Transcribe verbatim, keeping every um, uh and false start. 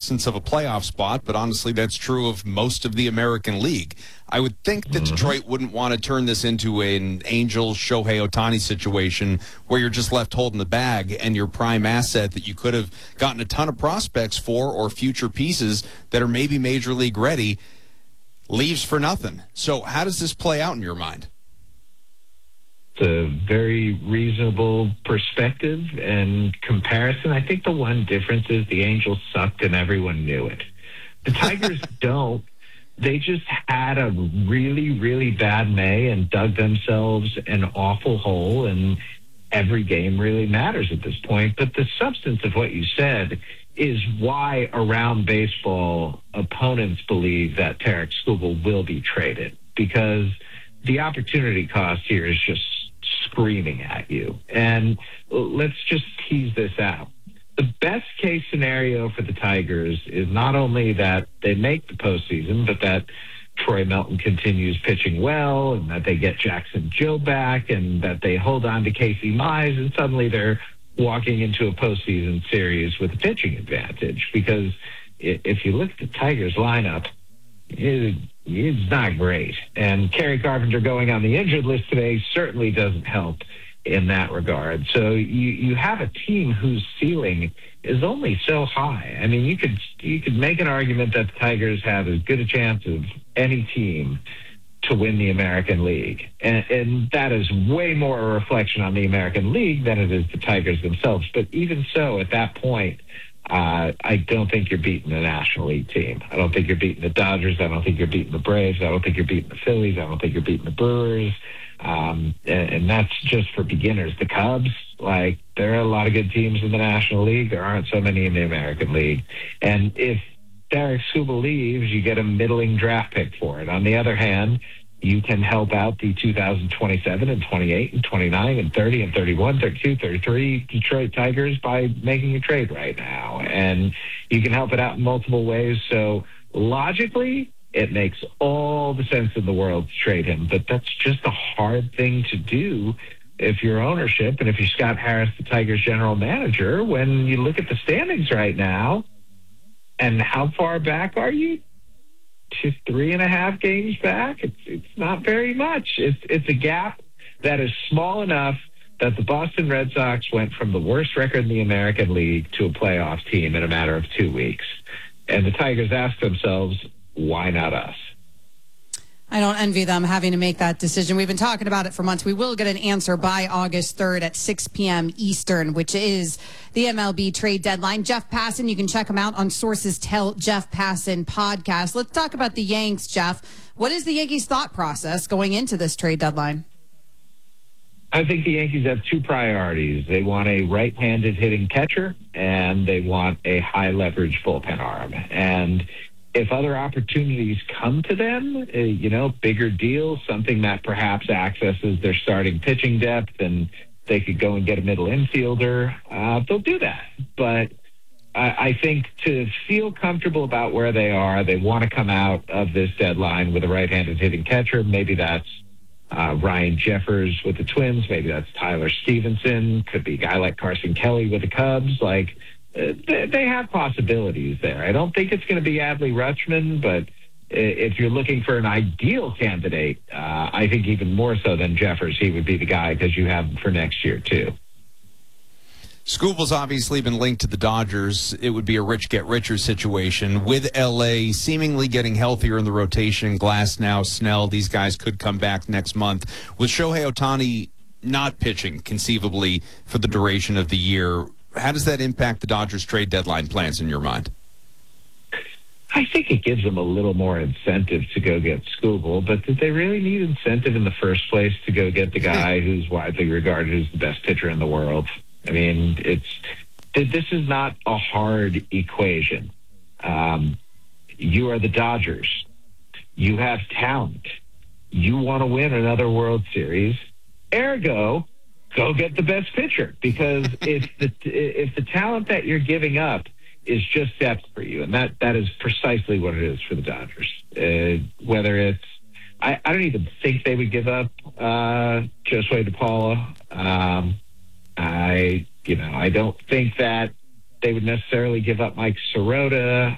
absence of a playoff spot, but honestly, that's true of most of the American League. I would think that mm-hmm. Detroit wouldn't want to turn this into an Angels Shohei Ohtani situation where you're just left holding the bag and your prime asset that you could have gotten a ton of prospects for or future pieces that are maybe major league ready leaves for nothing. So how does this play out in your mind? It's a very reasonable perspective and comparison. I think the one difference is the Angels sucked and everyone knew it. The Tigers don't. They just had a really, really bad May and dug themselves an awful hole, and every game really matters at this point. But the substance of what you said is why around baseball opponents believe that Tarik Skubal will be traded, because the opportunity cost here is just screaming at you. And let's just tease this out. The best case scenario for the Tigers is not only that they make the postseason, but that Troy Melton continues pitching well, and that they get Jackson Joe back, and that they hold on to Casey Mize, and suddenly they're walking into a postseason series with a pitching advantage. Because if you look at the Tigers lineup, it, it's not great. And Kerry Carpenter going on the injured list today certainly doesn't help in that regard. So you, you have a team whose ceiling is only so high. I mean, you could you could make an argument that the Tigers have as good a chance of any team to win the American League. And, and that is way more a reflection on the American League than it is the Tigers themselves. But even so, at that point, uh, I don't think you're beating a National League team. I don't think you're beating the Dodgers. I don't think you're beating the Braves. I don't think you're beating the Phillies. I don't think you're beating the Brewers. Um, and, and that's just for beginners. The Cubs, like, there are a lot of good teams in the National League. There aren't so many in the American League. And if Tarik Skubal leaves, you get a middling draft pick for it. On the other hand, you can help out the two thousand twenty-seven and twenty-eight and twenty-nine and thirty and thirty-one, thirty-two, thirty-three Detroit Tigers by making a trade right now. And you can help it out in multiple ways. So logically, it makes all the sense in the world to trade him. But that's just a hard thing to do if you're ownership and if you're Scott Harris, the Tigers general manager. When you look at the standings right now, and how far back are you? Just three and a half games back. It's it's not very much. It's it's a gap that is small enough that the Boston Red Sox went from the worst record in the American League to a playoff team in a matter of two weeks. And the Tigers ask themselves, why not us? I don't envy them having to make that decision. We've been talking about it for months. We will get an answer by August third at six p.m. Eastern, which is the M L B trade deadline. Jeff Passan, you can check him out on Sources Tell Jeff Passan podcast. Let's talk about the Yanks, Jeff. What is the Yankees' thought process going into this trade deadline? I think the Yankees have two priorities. They want a right-handed hitting catcher, and they want a high-leverage bullpen arm. And if other opportunities come to them, uh, you know, bigger deals, something that perhaps accesses their starting pitching depth, and they could go and get a middle infielder, uh, they'll do that. But I, I think to feel comfortable about where they are, they want to come out of this deadline with a right-handed hitting catcher. Maybe that's uh, Ryan Jeffers with the Twins. Maybe that's Tyler Stevenson. Could be a guy like Carson Kelly with the Cubs. Like, they have possibilities there. I don't think it's going to be Adley Rutschman, but if you're looking for an ideal candidate, uh, I think even more so than Jeffers, he would be the guy because you have him for next year, too. Skubal's obviously been linked to the Dodgers. It would be a rich get richer situation. With L A seemingly getting healthier in the rotation, Glass now, Snell, these guys could come back next month. With Shohei Ohtani not pitching conceivably for the duration of the year, how does that impact the Dodgers trade deadline plans in your mind? I think it gives them a little more incentive to go get Skubal, but did they really need incentive in the first place to go get the guy who's widely regarded as the best pitcher in the world? I mean, it's this is not a hard equation. Um, you are the Dodgers. You have talent. You want to win another World Series. Ergo, go get the best pitcher, because if the if the talent that you're giving up is just depth for you, and that, that is precisely what it is for the Dodgers. Uh, whether it's, I, I don't even think they would give up uh, Josue DePaula. Um, I you know I don't think that they would necessarily give up Mike Sirota.